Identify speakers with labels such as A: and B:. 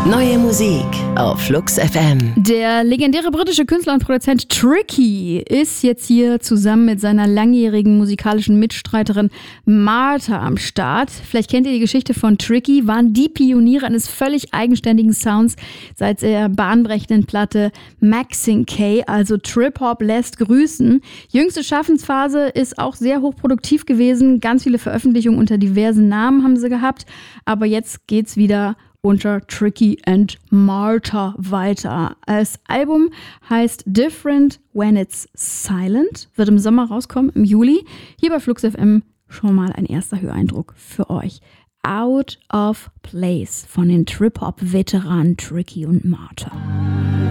A: Neue Musik auf Flux FM.
B: Der legendäre britische Künstler und Produzent Tricky ist jetzt hier zusammen mit seiner langjährigen musikalischen Mitstreiterin Martha am Start. Vielleicht kennt ihr die Geschichte von Tricky, waren die Pioniere eines völlig eigenständigen Sounds seit der bahnbrechenden Platte Maxing K, also Trip-Hop lässt grüßen. Jüngste Schaffensphase ist auch sehr hochproduktiv gewesen. Ganz viele Veröffentlichungen unter diversen Namen haben sie gehabt. Aber jetzt geht's wieder unter Tricky and Martha weiter. Das Album heißt Different When It's Silent, wird im Sommer rauskommen, im Juli. Hier bei Flux FM schon mal ein erster Höreindruck für euch. Out of Place von den Trip-Hop-Veteranen Tricky und Martha.